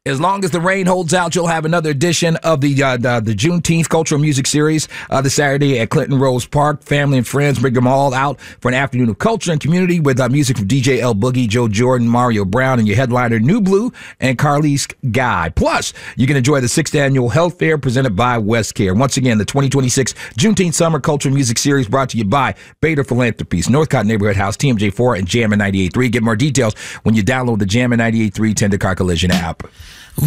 As long as the rain holds out, you'll have another edition of the Juneteenth Cultural Music Series this Saturday at Clinton Rose Park. Family and friends, bring them all out for an afternoon of culture and community with music from DJ L Boogie, Joe Jordan, Mario Brown, and your headliner New Blue and Carlise Guy. Plus, you can enjoy the 6th Annual Health Fair presented by WestCare. Once again, the 2026 Juneteenth Summer Cultural Music Series brought to you by Bader Philanthropies, Northcott Neighborhood House, TMJ4, and Jammin' 98.3. Get more details when you download the Jammin' 98.3 Tender Car Collision app.